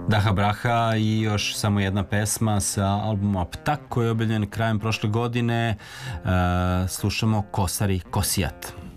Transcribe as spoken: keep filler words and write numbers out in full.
Daha Braha i još samo jedna pesma sa albuma Ptak koji je objavljen krajem prošle godine. Uh, slušamo Kosari Kosijat.